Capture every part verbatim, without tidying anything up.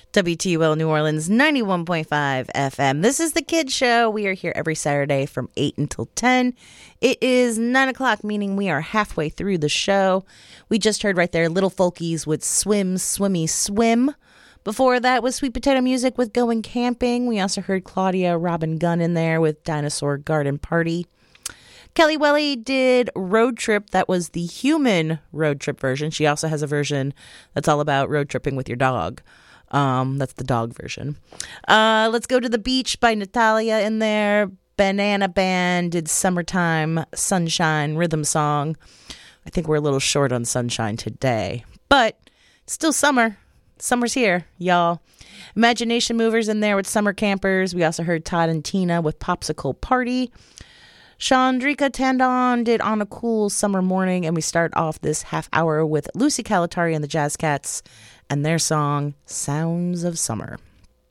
W T U L New Orleans, ninety-one point five F M. This is The Kid Show. We are here every Saturday from eight until ten. It is nine o'clock, meaning we are halfway through the show. We just heard right there Little Folkies with Swim, Swimmy, Swim. Before that was Sweet Potato Music with Going Camping. We also heard Claudia Robin Gunn in there with Dinosaur Garden Party. Kelly Welly did Road Trip. That was the human road trip version. She also has a version that's all about road tripping with your dog. Um, that's the dog version. Uh, Let's Go to the Beach by Natalia in there. Banana Band did Summertime Sunshine Rhythm Song. I think we're a little short on sunshine today, but it's still summer. Summer's here, y'all. Imagination Movers in there with Summer Campers. We also heard Todd and Tina with Popsicle Party. Chandrika Tandon did On a Cool Summer Morning, and we start off this half hour with Lucy Calatari and the Jazz Cats and their song, Sounds of Summer.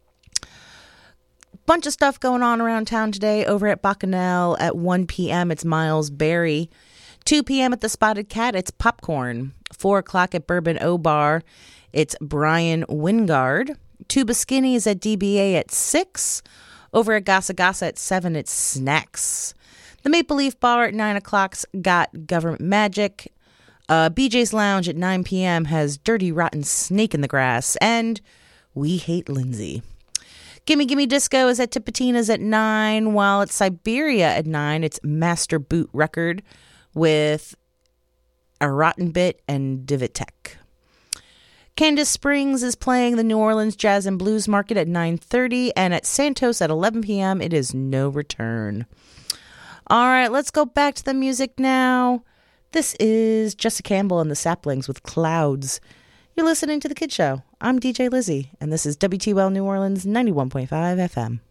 Bunch of stuff going on around town today. Over at Bacchanal at one p.m., it's Miles Berry. two p.m. at the Spotted Cat, it's Popcorn. four o'clock at Bourbon O Bar, it's Brian Wingard. Tuba Skinnies at D B A at six. Over at Gasa Gasa at seven, it's Snacks. The Maple Leaf Bar at nine o'clock's got Government Magic. Uh, B J's Lounge at nine p.m. has Dirty Rotten Snake in the Grass and We Hate Lindsay. Gimme Gimme Disco is at Tipitina's at nine, while at Siberia at nine, it's Master Boot Record with A Rotten Bit and Divitech. Candace Springs is playing the New Orleans Jazz and Blues Market at nine thirty, and at Santos at eleven p.m. it is No Return. All right, let's go back to the music now. This is Jessica Campbell and the Saplings with Clouds. You're listening to The Kid Show. I'm D J Lizzie, and this is W T U L New Orleans ninety-one point five F M.